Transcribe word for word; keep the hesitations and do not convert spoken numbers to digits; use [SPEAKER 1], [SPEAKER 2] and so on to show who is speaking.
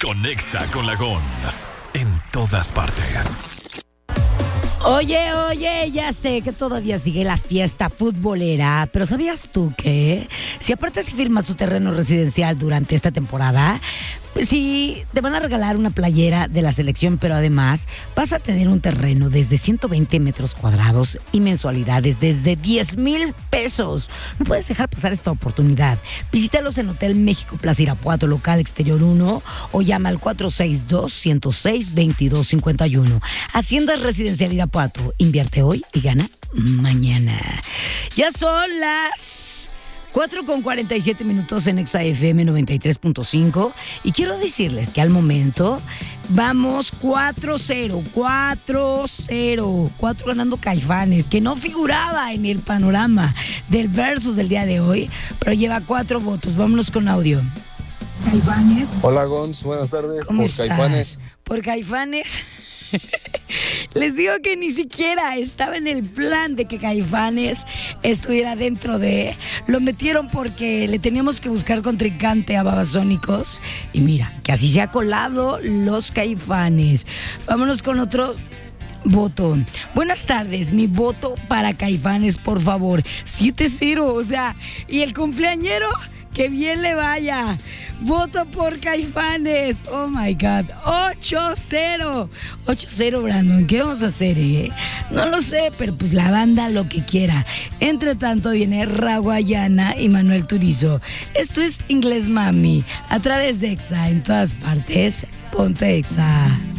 [SPEAKER 1] Conexa con la Gons. En todas partes.
[SPEAKER 2] Oye, oye, ya sé que todavía sigue la fiesta futbolera, pero ¿sabías tú que si aparte si firmas tu terreno residencial durante esta temporada, pues sí, te van a regalar una playera de la selección, pero además vas a tener un terreno desde ciento veinte metros cuadrados y mensualidades desde diez mil pesos? No puedes dejar pasar esta oportunidad. Visítalos en Hotel México Plaza Irapuato, local exterior uno, o llama al cuatro seis dos, uno cero seis, dos dos cinco uno. Hacienda Residencial Irapuato. Invierte hoy y gana mañana. Ya son las cuatro con cuarenta y siete minutos en Exa F M noventa y tres punto cinco y quiero decirles que al momento vamos cuatro cero, cuatro cero, cuatro ganando Caifanes, que no figuraba en el panorama del versus del día de hoy, pero lleva cuatro votos. Vámonos con audio.
[SPEAKER 3] Caifanes. Hola Gons, buenas tardes.
[SPEAKER 2] ¿Cómo
[SPEAKER 3] Por
[SPEAKER 2] estás?
[SPEAKER 3] Caifanes.
[SPEAKER 2] Por Caifanes. Les digo que ni siquiera estaba en el plan de que Caifanes estuviera dentro de... Lo metieron porque le teníamos que buscar contrincante a Babasónicos. Y mira, que así se ha colado los Caifanes. Vámonos con otro voto. Buenas tardes, mi voto para Caifanes, por favor. siete cero, o sea, y el cumpleañero... ¡Que bien le vaya! Voto por Caifanes. Oh my God. ocho cero. ocho cero, Brandon. ¿Qué vamos a hacer, eh? No lo sé, pero pues la banda lo que quiera. Entre tanto viene Raguayana y Manuel Turizo. Esto es Inglés Mami. A través de Exa, en todas partes. Ponte Exa.